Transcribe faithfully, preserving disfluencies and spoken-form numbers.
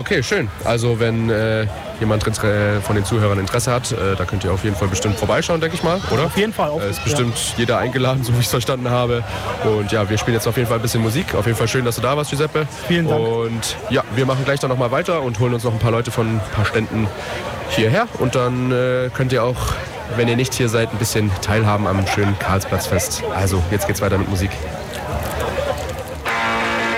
okay, schön. Also wenn äh, jemand äh, von den Zuhörern Interesse hat, äh, da könnt ihr auf jeden Fall bestimmt vorbeischauen, denke ich mal, oder? Auf jeden Fall. Auf, äh, ist bestimmt ja. jeder eingeladen, so wie ich es verstanden habe. Und ja, wir spielen jetzt auf jeden Fall ein bisschen Musik. Auf jeden Fall schön, dass du da warst, Giuseppe. Vielen Dank. Und ja, wir machen gleich dann nochmal weiter und holen uns noch ein paar Leute von ein paar Ständen hierher. Und dann äh, könnt ihr auch, wenn ihr nicht hier seid, ein bisschen teilhaben am schönen Karlsplatzfest. Also, jetzt geht's weiter mit Musik.